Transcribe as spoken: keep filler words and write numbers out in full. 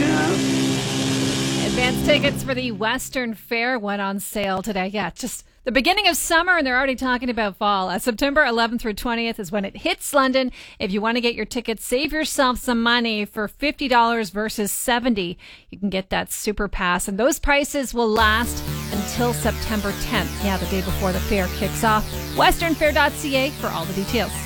Advance tickets for the Western Fair went on sale today. Yeah, just the beginning of summer, and they're already talking about fall. Uh, September eleventh through twentieth is when it hits London. If you want to get your tickets, save yourself some money for fifty dollars versus seventy dollars. You can get that super pass, and those prices will last until September tenth. Yeah, the day before the fair kicks off. western fair dot c a for all the details.